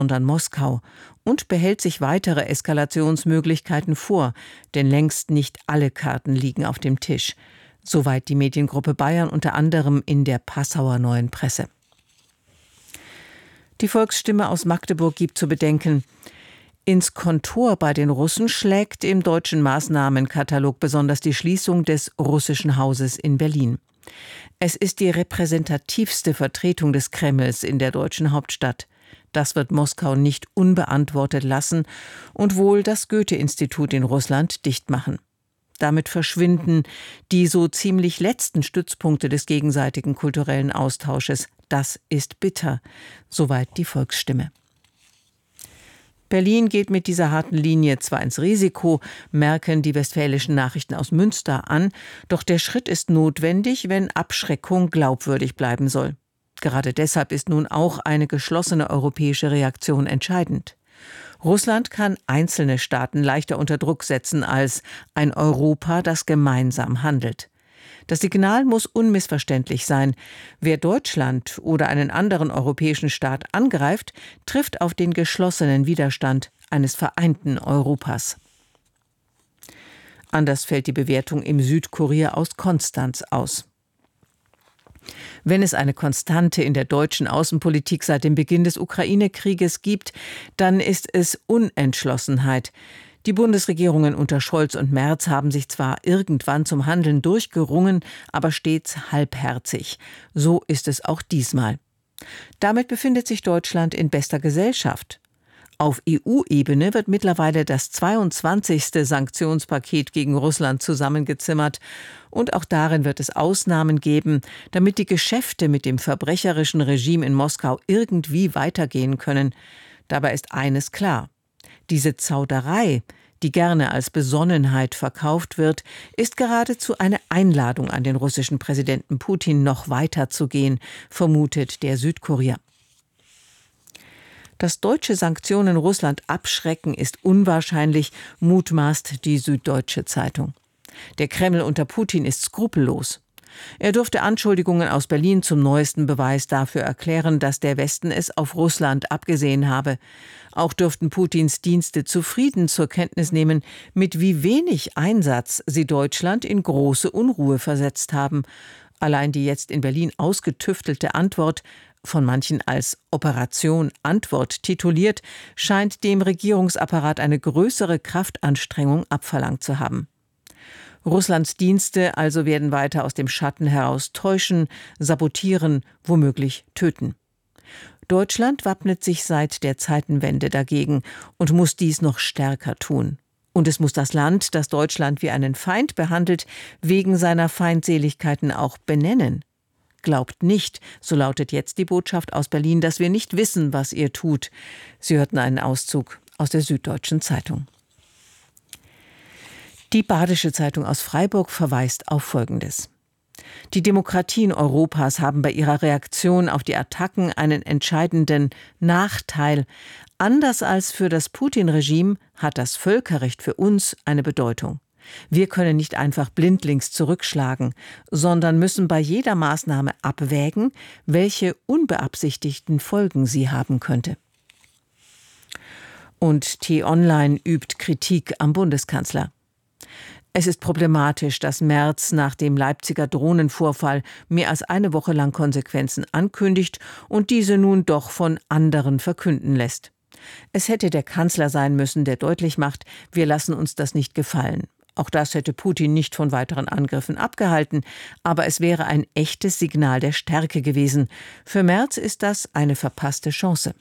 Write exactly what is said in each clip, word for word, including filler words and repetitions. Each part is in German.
und an Moskau und behält sich weitere Eskalationsmöglichkeiten vor, denn längst nicht alle Karten liegen auf dem Tisch. Soweit die Mediengruppe Bayern unter anderem in der Passauer Neuen Presse. Die Volksstimme aus Magdeburg gibt zu bedenken: Ins Kontor bei den Russen schlägt im deutschen Maßnahmenkatalog besonders die Schließung des russischen Hauses in Berlin. Es ist die repräsentativste Vertretung des Kremls in der deutschen Hauptstadt. Das wird Moskau nicht unbeantwortet lassen und wohl das Goethe-Institut in Russland dicht machen. Damit verschwinden die so ziemlich letzten Stützpunkte des gegenseitigen kulturellen Austausches. Das ist bitter. Soweit die Volksstimme. Berlin geht mit dieser harten Linie zwar ins Risiko, merken die Westfälischen Nachrichten aus Münster an, doch der Schritt ist notwendig, wenn Abschreckung glaubwürdig bleiben soll. Gerade deshalb ist nun auch eine geschlossene europäische Reaktion entscheidend. Russland kann einzelne Staaten leichter unter Druck setzen als ein Europa, das gemeinsam handelt. Das Signal muss unmissverständlich sein: Wer Deutschland oder einen anderen europäischen Staat angreift, trifft auf den geschlossenen Widerstand eines vereinten Europas. Anders fällt die Bewertung im Südkurier aus Konstanz aus. Wenn es eine Konstante in der deutschen Außenpolitik seit dem Beginn des Ukraine-Krieges gibt, dann ist es Unentschlossenheit. Die Bundesregierungen unter Scholz und Merz haben sich zwar irgendwann zum Handeln durchgerungen, aber stets halbherzig. So ist es auch diesmal. Damit befindet sich Deutschland in bester Gesellschaft. Auf E U-Ebene wird mittlerweile das zweiundzwanzigste Sanktionspaket gegen Russland zusammengezimmert. Und auch darin wird es Ausnahmen geben, damit die Geschäfte mit dem verbrecherischen Regime in Moskau irgendwie weitergehen können. Dabei ist eines klar: Diese Zauderei, die gerne als Besonnenheit verkauft wird, ist geradezu eine Einladung an den russischen Präsidenten Putin, noch weiter zu gehen, vermutet der Südkurier. Dass deutsche Sanktionen Russland abschrecken, ist unwahrscheinlich, mutmaßt die Süddeutsche Zeitung. Der Kreml unter Putin ist skrupellos. Er dürfte Anschuldigungen aus Berlin zum neuesten Beweis dafür erklären, dass der Westen es auf Russland abgesehen habe. Auch dürften Putins Dienste zufrieden zur Kenntnis nehmen, mit wie wenig Einsatz sie Deutschland in große Unruhe versetzt haben. Allein die jetzt in Berlin ausgetüftelte Antwort, von manchen als Operation Antwort tituliert, scheint dem Regierungsapparat eine größere Kraftanstrengung abverlangt zu haben. Russlands Dienste also werden weiter aus dem Schatten heraus täuschen, sabotieren, womöglich töten. Deutschland wappnet sich seit der Zeitenwende dagegen und muss dies noch stärker tun. Und es muss das Land, das Deutschland wie einen Feind behandelt, wegen seiner Feindseligkeiten auch benennen. Glaubt nicht, so lautet jetzt die Botschaft aus Berlin, dass wir nicht wissen, was ihr tut. Sie hörten einen Auszug aus der Süddeutschen Zeitung. Die Badische Zeitung aus Freiburg verweist auf Folgendes: Die Demokratien Europas haben bei ihrer Reaktion auf die Attacken einen entscheidenden Nachteil. Anders als für das Putin-Regime hat das Völkerrecht für uns eine Bedeutung. Wir können nicht einfach blindlings zurückschlagen, sondern müssen bei jeder Maßnahme abwägen, welche unbeabsichtigten Folgen sie haben könnte. Und T-Online übt Kritik am Bundeskanzler. Es ist problematisch, dass Merz nach dem Leipziger Drohnenvorfall mehr als eine Woche lang Konsequenzen ankündigt und diese nun doch von anderen verkünden lässt. Es hätte der Kanzler sein müssen, der deutlich macht: Wir lassen uns das nicht gefallen. Auch das hätte Putin nicht von weiteren Angriffen abgehalten, aber es wäre ein echtes Signal der Stärke gewesen. Für Merz ist das eine verpasste Chance.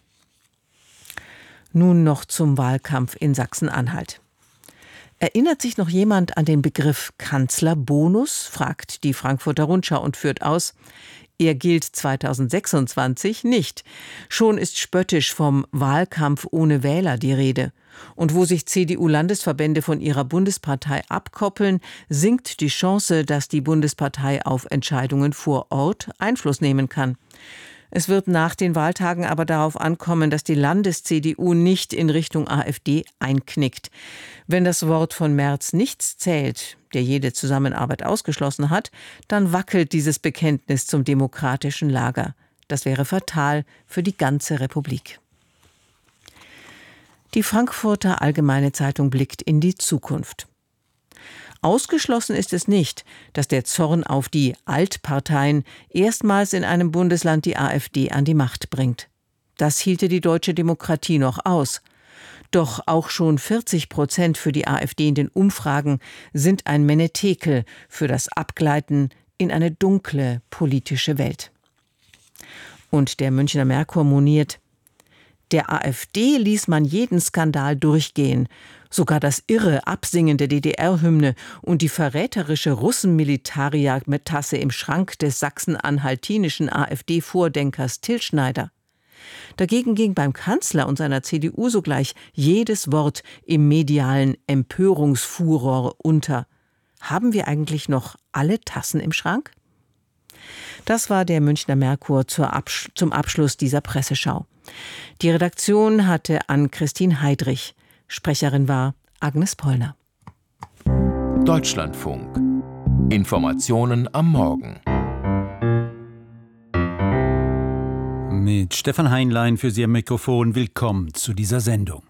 Nun noch zum Wahlkampf in Sachsen-Anhalt. Erinnert sich noch jemand an den Begriff Kanzlerbonus, fragt die Frankfurter Rundschau und führt aus: Er gilt zweitausendsechsundzwanzig nicht. Schon ist spöttisch vom Wahlkampf ohne Wähler die Rede. Und wo sich C D U-Landesverbände von ihrer Bundespartei abkoppeln, sinkt die Chance, dass die Bundespartei auf Entscheidungen vor Ort Einfluss nehmen kann. Es wird nach den Wahltagen aber darauf ankommen, dass die Landes-C D U nicht in Richtung AfD einknickt. Wenn das Wort von Merz nichts zählt, der jede Zusammenarbeit ausgeschlossen hat, dann wackelt dieses Bekenntnis zum demokratischen Lager. Das wäre fatal für die ganze Republik. Die Frankfurter Allgemeine Zeitung blickt in die Zukunft. Ausgeschlossen ist es nicht, dass der Zorn auf die Altparteien erstmals in einem Bundesland die AfD an die Macht bringt. Das hielte die deutsche Demokratie noch aus. Doch auch schon vierzig Prozent für die AfD in den Umfragen sind ein Menetekel für das Abgleiten in eine dunkle politische Welt. Und der Münchner Merkur moniert: Der AfD ließ man jeden Skandal durchgehen. Sogar das irre Absingen der D D R-Hymne und die verräterische Russen-Militaria-Tasse im Schrank des sachsen-anhaltinischen AfD-Vordenkers Till Schneider. Dagegen ging beim Kanzler und seiner C D U sogleich jedes Wort im medialen Empörungsfuror unter. Haben wir eigentlich noch alle Tassen im Schrank? Das war der Münchner Merkur zur Absch- zum Abschluss dieser Presseschau. Die Redaktion hatte Ann-Christine Heidrich. Sprecherin war Agnes Pollner. Deutschlandfunk. Informationen am Morgen. Mit Stefan Heinlein für Sie am Mikrofon. Willkommen zu dieser Sendung.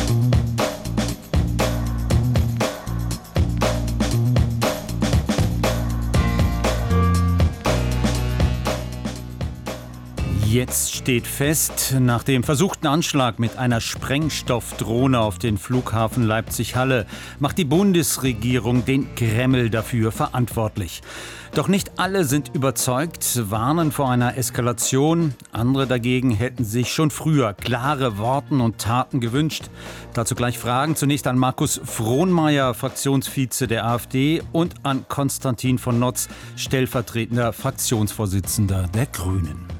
Jetzt steht fest, nach dem versuchten Anschlag mit einer Sprengstoffdrohne auf den Flughafen Leipzig-Halle macht die Bundesregierung den Kreml dafür verantwortlich. Doch nicht alle sind überzeugt, warnen vor einer Eskalation. Andere dagegen hätten sich schon früher klare Worte und Taten gewünscht. Dazu gleich Fragen zunächst an Markus Frohnmayer, Fraktionsvize der AfD, und an Konstantin von Notz, stellvertretender Fraktionsvorsitzender der Grünen.